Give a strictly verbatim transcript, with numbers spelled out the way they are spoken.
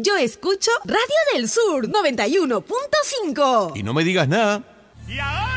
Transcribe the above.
Yo escucho Radio del Sur noventa y uno punto cinco. Y no me digas nada. Y ahora